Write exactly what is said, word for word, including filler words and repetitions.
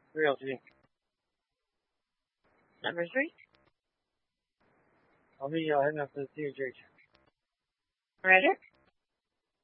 Realty. Number three. I'll be uh, heading up to the theater. Roger.